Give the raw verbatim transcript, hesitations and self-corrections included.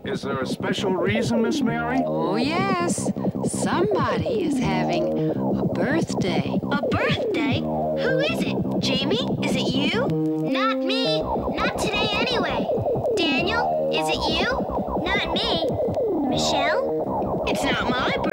Is there a special reason, Miss Mary? Oh, yes. Somebody is having a birthday. A birthday? Who is it? Jamie? Is it you? Not me. Not today anyway. Daniel? Is it you? Not me. Michelle? It's not my birthday.